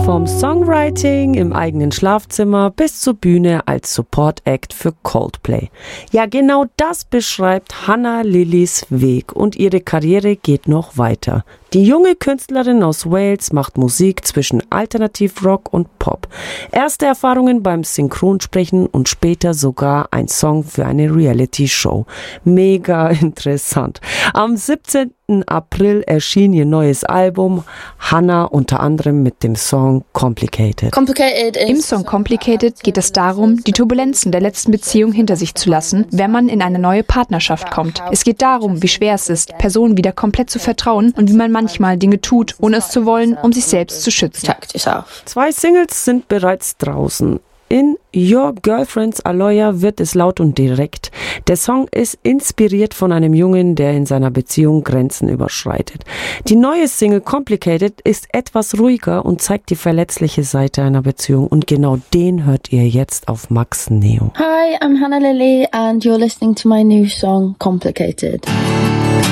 Vom Songwriting im eigenen Schlafzimmer bis zur Bühne als Support-Act für Coldplay. Ja, genau das beschreibt Hannah Lillys Weg und ihre Karriere geht noch weiter. Die junge Künstlerin aus Wales macht Musik zwischen Alternativrock und Pop. Erste Erfahrungen beim Synchronsprechen und später sogar ein Song für eine Reality-Show. Mega interessant. Am 17. April erschien ihr neues Album, Hannah unter anderem mit dem Song Complicated. Im Song Complicated geht es darum, die Turbulenzen der letzten Beziehung hinter sich zu lassen, wenn man in eine neue Partnerschaft kommt. Es geht darum, wie schwer es ist, Personen wieder komplett zu vertrauen und wie man manchmal Dinge tut, ohne es zu wollen, um sich selbst zu schützen. 2 Singles sind bereits draußen. In Your Girlfriend's a Lawyer wird es laut und direkt. Der Song ist inspiriert von einem Jungen, der in seiner Beziehung Grenzen überschreitet. Die neue Single Complicated ist etwas ruhiger und zeigt die verletzliche Seite einer Beziehung. Und genau den hört ihr jetzt auf Max Neo. Hi, I'm Hannah Lily and you're listening to my new song Complicated.